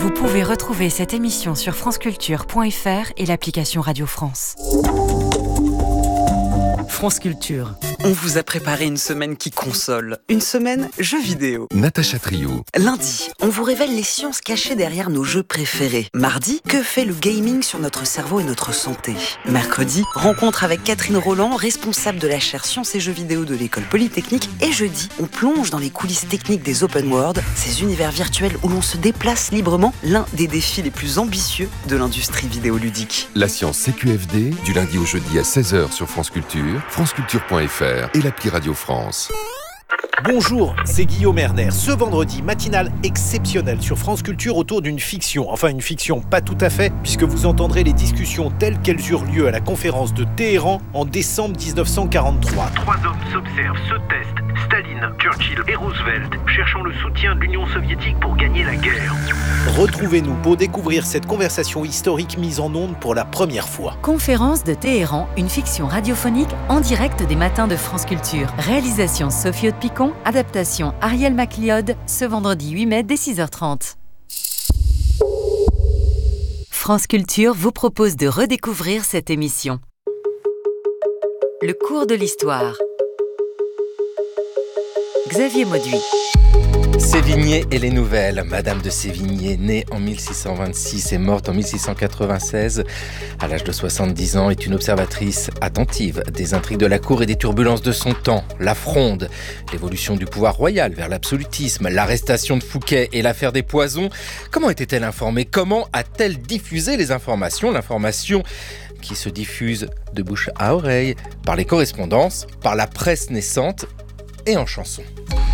Vous pouvez retrouver cette émission sur franceculture.fr et l'application Radio France. France Culture. On vous a préparé une semaine qui console, une semaine jeux vidéo. Natacha Trio. Lundi, on vous révèle les sciences cachées derrière nos jeux préférés. Mardi, que fait le gaming sur notre cerveau et notre santé. Mercredi, rencontre avec Catherine Roland, responsable de la chaire Sciences et Jeux vidéo de l'École Polytechnique. Et jeudi, on plonge dans les coulisses techniques des open world, ces univers virtuels où l'on se déplace librement, l'un des défis les plus ambitieux de l'industrie vidéoludique. La science CQFD, du lundi au jeudi à 16h sur France Culture, franceculture.fr et l'appli Radio France. Bonjour, c'est Guillaume Erner. Ce vendredi, matinale exceptionnelle sur France Culture autour d'une fiction. Enfin, une fiction pas tout à fait, puisque vous entendrez les discussions telles qu'elles eurent lieu à la conférence de Téhéran en décembre 1943. Trois hommes s'observent, se testent, Staline, Churchill et Roosevelt, cherchant le soutien de l'Union soviétique pour gagner la guerre. Retrouvez-nous pour découvrir cette conversation historique mise en onde pour la première fois. Conférence de Téhéran, une fiction radiophonique en direct des matins de France Culture. Réalisation Sophie Haute-Picon, adaptation Ariel Macleod, ce vendredi 8 mai dès 6h30. France Culture vous propose de redécouvrir cette émission. Le cours de l'histoire. Xavier Mauduit. Sévigné et les nouvelles. Madame de Sévigné, née en 1626 et morte en 1696, à l'âge de 70 ans, est une observatrice attentive des intrigues de la cour et des turbulences de son temps. La Fronde, l'évolution du pouvoir royal vers l'absolutisme, l'arrestation de Fouquet et l'affaire des poisons. Comment était-elle informée ? Comment a-t-elle diffusé les informations ? L'information qui se diffuse de bouche à oreille, par les correspondances, par la presse naissante et en chanson.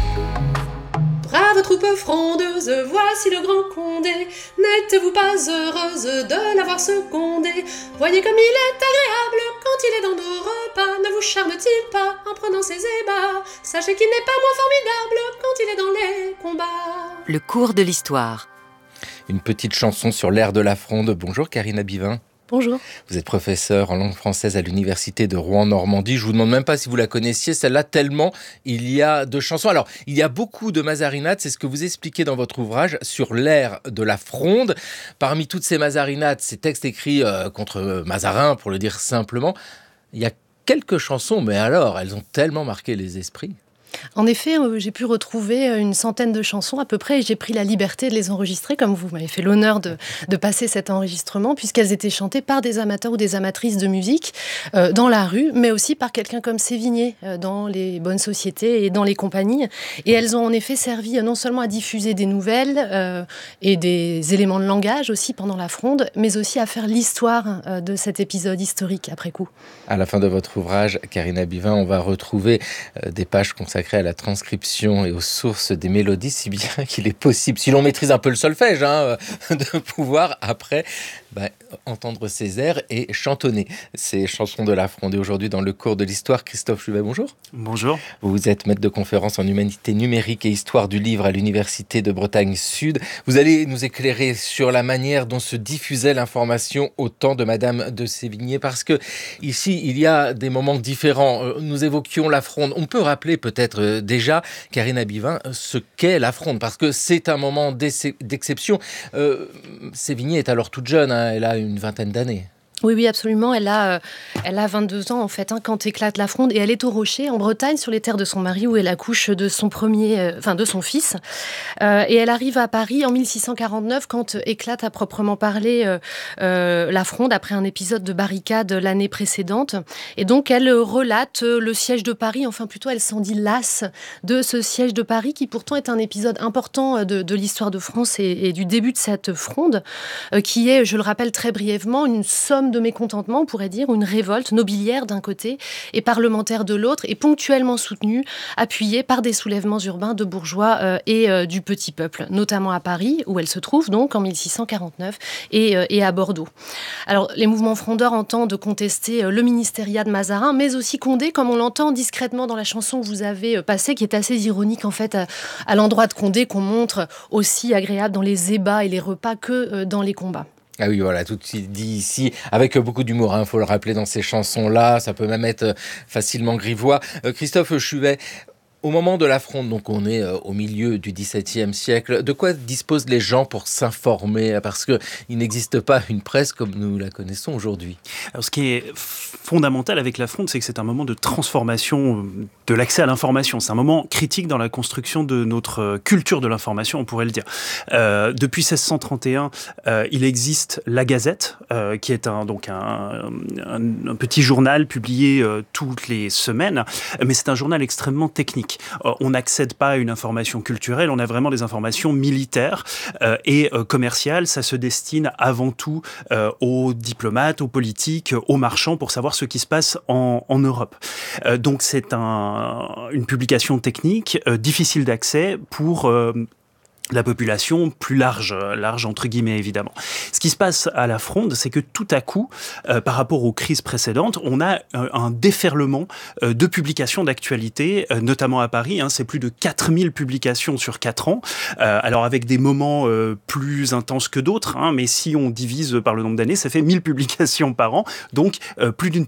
Brave troupe frondeuse, voici le grand Condé. N'êtes-vous pas heureuse de l'avoir secondé ? Voyez comme il est agréable quand il est dans nos repas. Ne vous charme-t-il pas en prenant ses ébats ? Sachez qu'il n'est pas moins formidable quand il est dans les combats. Le cours de l'histoire. Une petite chanson sur l'air de la Fronde. Bonjour Karina Bivin. Bonjour. Vous êtes professeure en langue française à l'université de Rouen-Normandie. Je vous demande même pas si vous la connaissiez, celle-là, tellement il y a de chansons. Alors, il y a beaucoup de mazarinades, c'est ce que vous expliquez dans votre ouvrage sur l'air de la Fronde. Parmi toutes ces mazarinades, ces textes écrits contre Mazarin, pour le dire simplement, il y a quelques chansons, mais alors, elles ont tellement marqué les esprits. En effet, j'ai pu retrouver une centaine de chansons à peu près et j'ai pris la liberté de les enregistrer, comme vous m'avez fait l'honneur de passer cet enregistrement, puisqu'elles étaient chantées par des amateurs ou des amatrices de musique dans la rue, mais aussi par quelqu'un comme Sévigné dans les bonnes sociétés et dans les compagnies. Et elles ont en effet servi non seulement à diffuser des nouvelles et des éléments de langage aussi pendant la Fronde, mais aussi à faire l'histoire de cet épisode historique après coup. À la fin de votre ouvrage, Karina Bivin, on va retrouver des pages consacrées à la transcription et aux sources des mélodies, si bien qu'il est possible, si l'on maîtrise un peu le solfège, de pouvoir après entendre ces airs et chantonner ces chansons de la Fronde. Et aujourd'hui, dans le cours de l'histoire, Christophe Chuvet, bonjour. Bonjour. Vous êtes maître de conférence en humanité numérique et histoire du livre à l'Université de Bretagne Sud. Vous allez nous éclairer sur la manière dont se diffusait l'information au temps de Madame de Sévigné, parce que ici, il y a des moments différents. Nous évoquions la Fronde. On peut rappeler peut-être déjà, Karina Bivin, ce qu'est la Fronde, parce que c'est un moment d'exception. Sévigné est alors toute jeune, elle a une vingtaine d'années. Oui, absolument. Elle a 22 ans, en fait, quand éclate la Fronde. Et elle est au Rocher, en Bretagne, sur les terres de son mari, où elle accouche de son de son fils. Et elle arrive à Paris en 1649, quand éclate à proprement parler la Fronde, après un épisode de barricade l'année précédente. Et donc, elle relate le siège de Paris. Enfin, plutôt, elle s'en dit lasse de ce siège de Paris, qui pourtant est un épisode important de l'histoire de France et du début de cette Fronde, qui est, je le rappelle très brièvement, une somme de mécontentement, on pourrait dire, une révolte nobiliaire d'un côté et parlementaire de l'autre, et ponctuellement soutenue, appuyée par des soulèvements urbains de bourgeois et du petit peuple, notamment à Paris, où elle se trouve donc en 1649, et à Bordeaux. Alors, les mouvements frondeurs entendent contester le ministériat de Mazarin, mais aussi Condé, comme on l'entend discrètement dans la chanson que vous avez passée, qui est assez ironique en fait à l'endroit de Condé, qu'on montre aussi agréable dans les ébats et les repas que dans les combats. Ah oui, voilà, tout est dit ici, avec beaucoup d'humour, il faut le rappeler dans ces chansons-là, ça peut même être facilement grivois. Christophe Chuvet, Au moment de la Fronde, donc on est au milieu du XVIIe siècle, de quoi disposent les gens pour s'informer? Parce qu'il n'existe pas une presse comme nous la connaissons aujourd'hui. Alors, ce qui est fondamental avec la Fronde, c'est que c'est un moment de transformation de l'accès à l'information. C'est un moment critique dans la construction de notre culture de l'information, on pourrait le dire. Depuis 1631, il existe la Gazette, qui est un petit journal publié toutes les semaines, mais c'est un journal extrêmement technique. On n'accède pas à une information culturelle, on a vraiment des informations militaires et commerciales. Ça se destine avant tout aux diplomates, aux politiques, aux marchands pour savoir ce qui se passe en Europe. Donc c'est une publication technique difficile d'accès pour la population plus large entre guillemets évidemment. Ce qui se passe à la Fronde, c'est que tout à coup, par rapport aux crises précédentes, on a un déferlement de publications d'actualité, notamment à Paris. C'est plus de 4000 publications sur 4 ans, alors avec des moments plus intenses que d'autres, mais si on divise par le nombre d'années, ça fait 1000 publications par an, donc plus d'une